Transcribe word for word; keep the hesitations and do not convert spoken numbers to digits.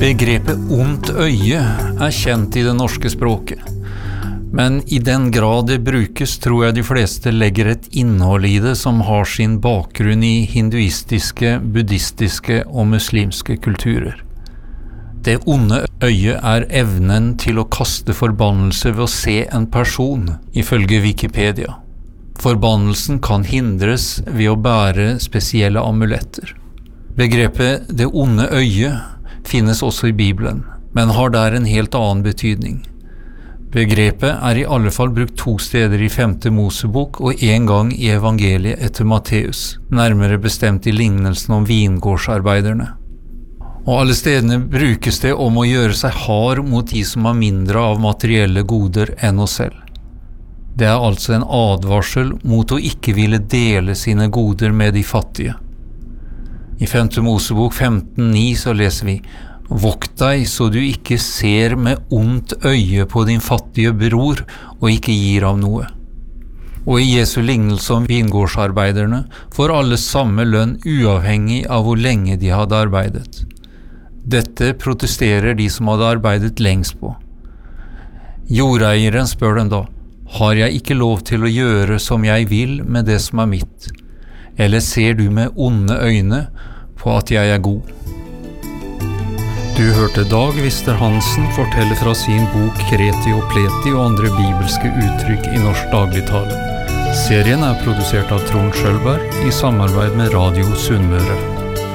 Begrepet ondt øye er kjent i det norske språket. Men i den grad det brukes, tror jeg de fleste legger et innhold i det som har sin bakgrunn i hinduistiske, buddhistiske og muslimske kulturer. Det onde øyet er evnen til å kaste forbannelse ved å se en person, ifølge Wikipedia. Forbannelsen kan hindres ved å bære spesielle amuletter. Begrepet det onde øyet finnes også i Bibelen, men har der en helt annen betydning. Begrepet er i alle fall brukt to steder i femte Mosebok og en gang i evangeliet etter Matteus, nærmere bestemt i lignelsen om vingårdsarbeiderne. Og alle stedene brukes det om å gjøre seg hard mot de som har mindre av materielle goder enn oss selv. Det er altså en advarsel mot å ikke ville dele sine goder med de fattige. I femte Mosebok femten ni så leser vi: «Vokt deg så du ikke ser med ondt øye på din fattige bror og ikke gir ham noe.» Og i Jesu lignelse om vingårdsarbeiderne får alle samme lønn uavhengig av hvor lenge de hadde arbeidet. Dette protesterer de som hadde arbeidet lengst på. Jordeieren spør dem da: «Har jeg ikke lov til å gjøre som jeg vil med det som er mitt? Eller ser du med onde øyne på at jeg er god?» Du hørte Dag Vister Hansen fortelle fra sin bok Kreti og Pleti og andre bibelske uttrykk i norsk dagligtale. Serien er produsert av Trond Schølberg i samarbeid med Radio Sunnmøre.